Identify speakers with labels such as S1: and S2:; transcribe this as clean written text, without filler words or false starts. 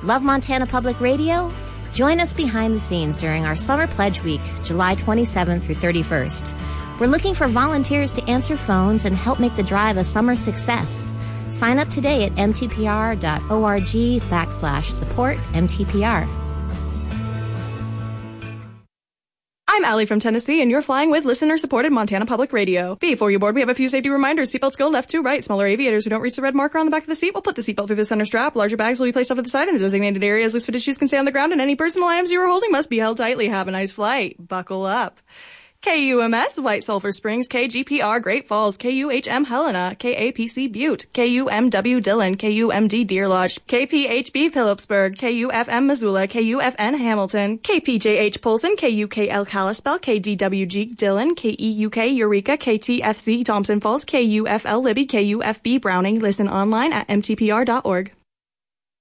S1: Love Montana Public Radio? Join us behind the scenes during our Summer Pledge Week, July 27th through 31st. We're looking for volunteers to answer phones and help make the drive a summer success. Sign up today at mtpr.org/support MTPR.
S2: I'm Allie from Tennessee, and you're flying with listener-supported Montana Public Radio. Before you board, we have a few safety reminders. Seatbelts go left to right. Smaller aviators who don't reach the red marker on the back of the seat will put the seatbelt through the center strap. Larger bags will be placed off to the side in the designated areas. Loose-fitted shoes can stay on the ground, and any personal items you are holding must be held tightly. Have a nice flight. Buckle up. KUMS, White Sulphur Springs, KGPR, Great Falls, KUHM, Helena, KAPC, Butte, KUMW, Dillon, KUMD, Deer Lodge, KPHB, Phillipsburg, KUFM, Missoula, KUFN, Hamilton, KPJH, Polson, KUKL, Kalispell, KDWG, Dillon, KEUK, Eureka, KTFC, Thompson Falls, KUFL, Libby, KUFB, Browning. Listen online at mtpr.org.